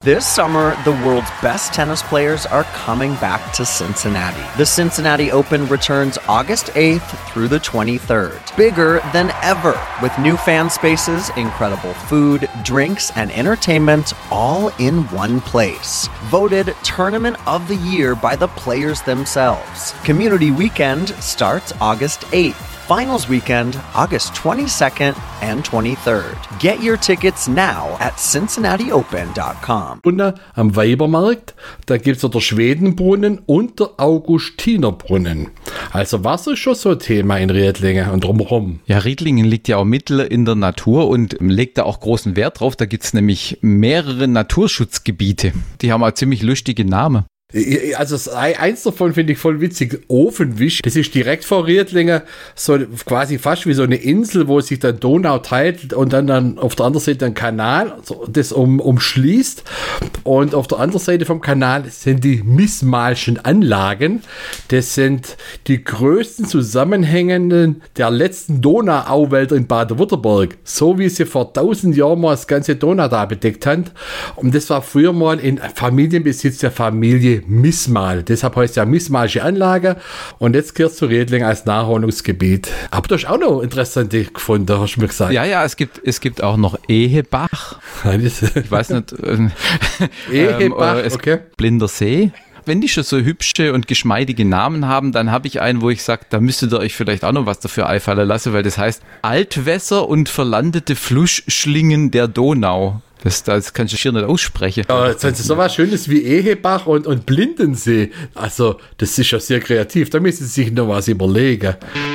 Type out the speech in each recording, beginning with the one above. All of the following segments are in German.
This summer, the world's best tennis players are coming back to Cincinnati. The Cincinnati Open returns August 8th through the 23rd. Bigger than ever, with new fan spaces, incredible food, drinks, and entertainment all in one place. Voted Tournament of the Year by the players themselves. Community Weekend starts August 8th. Finals Weekend, August 22nd and 23rd. Get your tickets now at CincinnatiOpen.com. Und am Weibermarkt, da gibt es der Schwedenbrunnen und der Augustinerbrunnen. Also Wasser ist schon so ein Thema in Riedlingen und drumherum. Ja, Riedlingen liegt ja auch mitten in der Natur und legt da auch großen Wert drauf. Da gibt es nämlich mehrere Naturschutzgebiete. Die haben auch ziemlich lustige Namen. Also eins davon finde ich voll witzig, Ofenwisch, das ist direkt vor Riedlingen, so quasi fast wie so eine Insel, wo sich dann Donau teilt und dann auf der anderen Seite ein Kanal, das umschließt, und auf der anderen Seite vom Kanal sind die Missmalschen Anlagen, das sind die größten zusammenhängenden der letzten Donauauwälder in Baden-Württemberg, so wie sie vor 1000 Jahren mal das ganze Donau da bedeckt haben, und das war früher mal in Familienbesitz der Familie Missmal. Deshalb heißt ja Missmalsche Anlage, und jetzt gehört zu Riedlingen als Naherholungsgebiet. Aber du hast auch noch interessante gefunden, hast du mir gesagt. Ja, es gibt auch noch Ehebach. Ich weiß nicht. Ehebach, okay. Blinder See. Wenn die schon so hübsche und geschmeidige Namen haben, dann habe ich einen, wo ich sage, da müsstet ihr euch vielleicht auch noch was dafür einfallen lassen, weil das heißt Altwässer und verlandete Flussschlingen der Donau. Das kannst du hier nicht aussprechen. Ja, jetzt haben sie so was Schönes wie Ehebach und Blindensee. Also, das ist ja sehr kreativ. Da müssen sie sich noch was überlegen.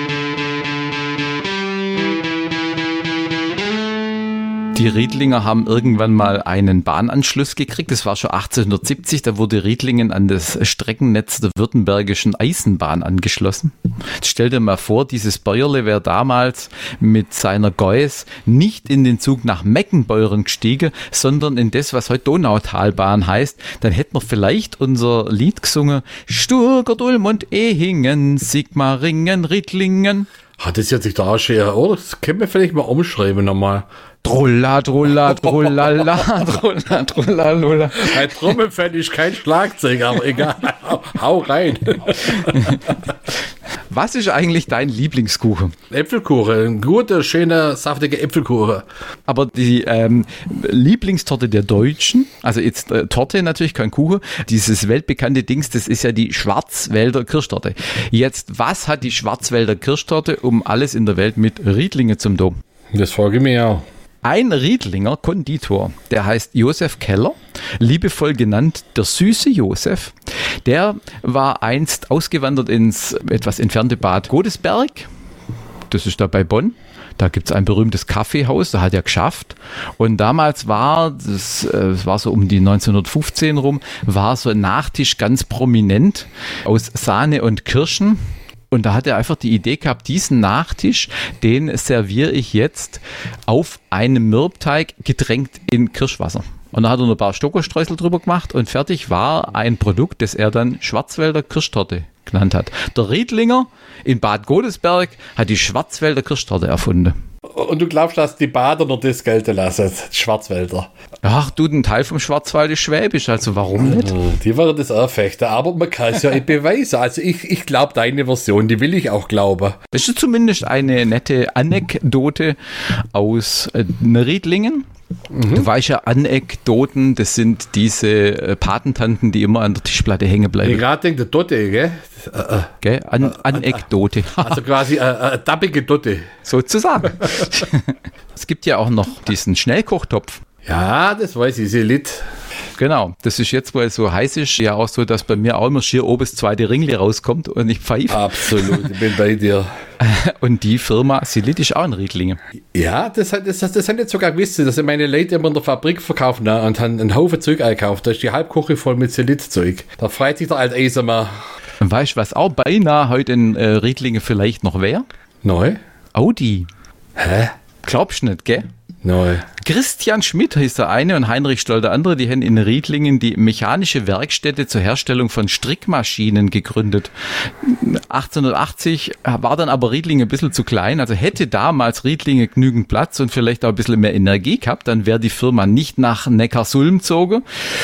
Die Riedlinger haben irgendwann mal einen Bahnanschluss gekriegt. Das war schon 1870. Da wurde Riedlingen an das Streckennetz der Württembergischen Eisenbahn angeschlossen. Jetzt stell dir mal vor, dieses Bäuerle wäre damals mit seiner Geuss nicht in den Zug nach Meckenbeuren gestiegen, sondern in das, was heute Donautalbahn heißt. Dann hätten wir vielleicht unser Lied gesungen. Sturgert, Ulm und Ehingen, Sigmaringen, Riedlingen. Hat das jetzt sich da auch schon, oder? Das können wir vielleicht mal umschreiben nochmal. Trulla, trulla, trullala, trulla, trullala. Ein Trommelfell ist kein Schlagzeug, aber egal. Hau rein. Was ist eigentlich dein Lieblingskuchen? Äpfelkuchen, ein guter, schöner, saftiger Äpfelkuchen. Aber die Lieblingstorte der Deutschen, also jetzt Torte natürlich, kein Kuchen, dieses weltbekannte Dings, das ist ja die Schwarzwälder Kirschtorte. Jetzt, was hat die Schwarzwälder Kirschtorte um alles in der Welt mit Riedlingen zum Tun? Das frage ich mich auch. Ein Riedlinger Konditor, der heißt Josef Keller, liebevoll genannt der süße Josef, der war einst ausgewandert ins etwas entfernte Bad Godesberg, das ist da bei Bonn. Da gibt es ein berühmtes Kaffeehaus, da hat er geschafft. Und damals war, das war so um die 1915 rum, war so ein Nachtisch ganz prominent aus Sahne und Kirschen. Und da hat er einfach die Idee gehabt, diesen Nachtisch, den serviere ich jetzt auf einem Mürbteig getränkt in Kirschwasser. Und da hat er ein paar Schokostreusel drüber gemacht und fertig war ein Produkt, das er dann Schwarzwälder Kirschtorte genannt hat. Der Riedlinger in Bad Godesberg hat die Schwarzwälder Kirschtorte erfunden. Und du glaubst, dass die Bader noch das gelten lassen, die Schwarzwälder? Ach du, ein Teil vom Schwarzwald ist schwäbisch, also warum nicht? Die werden das auch fechten, aber man kann es ja nicht beweisen. Also ich glaube deine Version, die will ich auch glauben. Das ist zumindest eine nette Anekdote aus Riedlingen. Du weißt ja, Anekdoten, das sind diese Patentanten, die immer an der Tischplatte hängen bleiben. Ich gerade denke, Dotte, gell? Gell? Anekdote. Also quasi eine tappige Dotte. Sozusagen. Es gibt ja auch noch diesen Schnellkochtopf. Ja, das weiß ich, Selit. Genau, das ist jetzt, weil es so heiß ist, ja auch so, dass bei mir auch immer schier oben das zweite Ringli rauskommt und ich pfeife. Absolut, ich bin bei dir. Und die Firma Selit ist auch in Riedlingen. Ja, das hat jetzt sogar gewusst, dass meine Leute immer in der Fabrik verkaufen und haben einen Haufen Zeug einkauft. Da ist die Halbkoche voll mit Selit-Zeug. Da freut sich der alte Eisenmann. Und weißt du, was auch beinahe heute in Riedlingen vielleicht noch wäre? Neu? Audi. Hä? Glaubst du nicht, gell? Neu. Christian Schmidt hieß der eine und Heinrich Stoll der andere, die haben in Riedlingen die mechanische Werkstätte zur Herstellung von Strickmaschinen gegründet. 1880 war dann aber Riedlingen ein bisschen zu klein, also hätte damals Riedlingen genügend Platz und vielleicht auch ein bisschen mehr Energie gehabt, dann wäre die Firma nicht nach Neckarsulm gezogen,